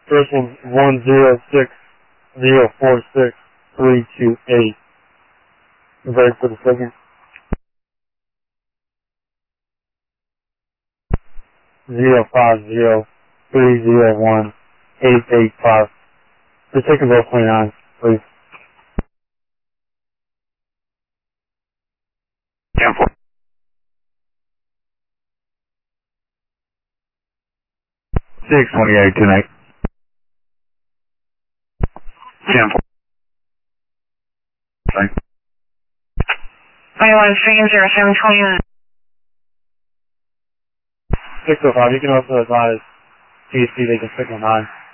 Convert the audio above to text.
First one's 106046328. Ready for the second. 050301885. We're taking both 29, please. 10-4. 628 tonight. 10-4. 2130-729. 605, you can also advise TC they can pick 1 9.